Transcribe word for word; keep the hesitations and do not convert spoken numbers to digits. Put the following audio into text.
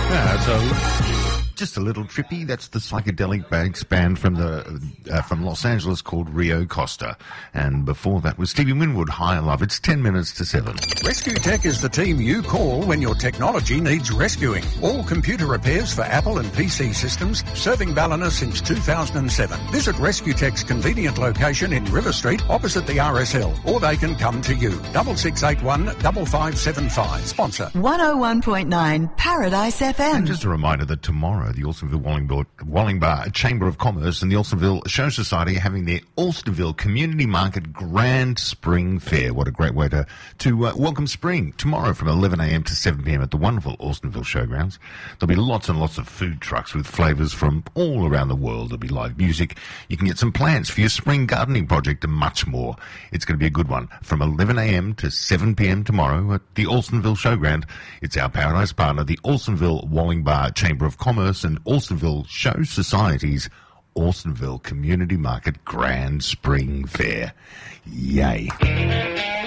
Yeah, so just a little trippy. That's the psychedelic bass band from the uh, from Los Angeles called Rio Costa. And before that was Stevie Winwood, Higher Love. It's ten minutes to seven. Rescue Tech is the team you call when your technology needs rescuing. All computer repairs for Apple and P C systems, serving Ballina since two thousand seven. Visit Rescue Tech's convenient location in River Street, opposite the R S L, or they can come to you. Double six eight one double five seven five. Sponsor one oh one point nine Paradise F M. And just a reminder that tomorrow the Alstonville Wallingbar, Wallingbar Chamber of Commerce and the Alstonville Show Society are having their Alstonville Community Market Grand Spring Fair. What a great way to to uh, welcome spring. Tomorrow from eleven a.m. to seven p.m. at the wonderful Alstonville Showgrounds. There'll be lots and lots of food trucks with flavours from all around the world. There'll be live music. You can get some plants for your spring gardening project and much more. It's going to be a good one. From eleven a.m. to seven p.m. tomorrow at the Alstonville Showground. It's our Paradise partner, the Alstonville Wallingbar Chamber of Commerce and Alstonville Show Society's Alstonville Community Market Grand Spring Fair. Yay.